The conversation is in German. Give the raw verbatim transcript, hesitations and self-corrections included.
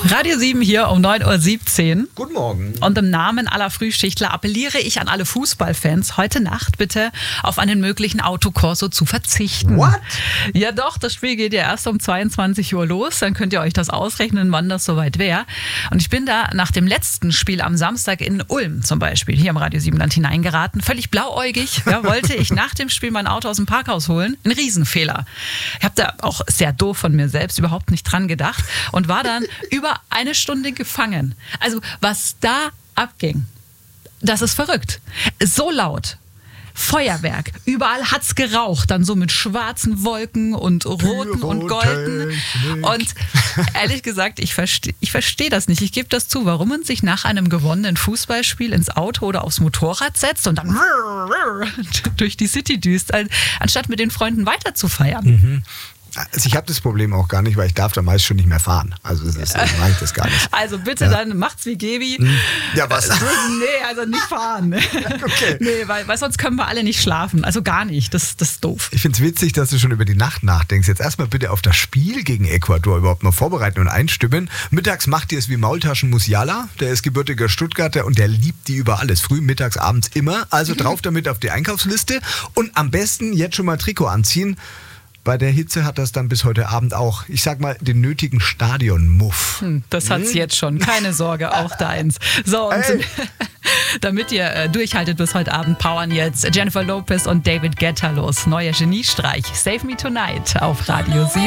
Radio sieben hier um neun Uhr siebzehn. Guten Morgen. Und im Namen aller Frühschichtler appelliere ich an alle Fußballfans, heute Nacht bitte auf einen möglichen Autokorso zu verzichten. What? Ja doch, das Spiel geht ja erst um zweiundzwanzig Uhr los. Dann könnt ihr euch das ausrechnen, wann das soweit wäre. Und ich bin da nach dem letzten Spiel am Samstag in Ulm zum Beispiel, hier im Radio sieben Land hineingeraten. Völlig blauäugig, ja, wollte ich nach dem Spiel mein Auto aus dem Parkhaus holen. Ein Riesenfehler. Ich habe da auch sehr doof von mir selbst überhaupt nicht dran gedacht und war dann über eine Stunde gefangen. Also was da abging, das ist verrückt. So laut. Feuerwerk. Überall hat's geraucht, dann so mit schwarzen Wolken und roten und golden. Und ehrlich gesagt, ich verstehe ich versteh das nicht. Ich gebe das zu, warum man sich nach einem gewonnenen Fußballspiel ins Auto oder aufs Motorrad setzt und dann durch die City düst, anstatt mit den Freunden weiter zu feiern. Mhm. Also ich habe das Problem auch gar nicht, weil ich darf da meist schon nicht mehr fahren. Also das ist, ich mag das gar nicht. Also bitte ja. Dann macht's wie Gebi. Ja, was? Nee, also nicht fahren. Okay. Nee, weil, weil sonst können wir alle nicht schlafen. Also gar nicht. Das, das ist doof. Ich finde es witzig, dass du schon über die Nacht nachdenkst. Jetzt erstmal bitte auf das Spiel gegen Ecuador überhaupt mal vorbereiten und einstimmen. Mittags macht ihr es wie Maultaschen Musiala. Der ist gebürtiger Stuttgarter und der liebt die über alles. Früh, mittags, abends immer. Also drauf damit auf die Einkaufsliste. Und am besten jetzt schon mal Trikot anziehen. Bei der Hitze hat das dann bis heute Abend auch, ich sag mal, den nötigen Stadion-Muff. Hm, das hat's hm? jetzt schon. Keine Sorge, auch deins. So, und hey. Damit ihr äh, durchhaltet bis heute Abend, powern jetzt Jennifer Lopez und David Guetta los. Neuer Geniestreich. Save Me Tonight auf Radio sieben.